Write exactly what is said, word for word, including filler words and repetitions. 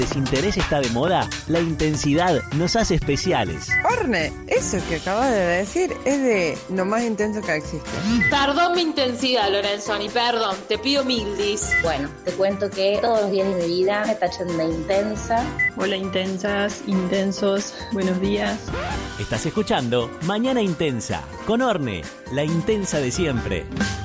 desinterés está de moda, la intensidad nos hace especiales. Orne, eso que acabas de decir es de lo más intenso que existe. Perdón mi intensidad, Lorenzoni, perdón, te pido mil dis. Bueno, te cuento que todos los días de mi vida me tachan de intensa. Hola intensas, intensos, buenos días. Estás escuchando Mañana Intensa, con Orne, la intensa de siempre.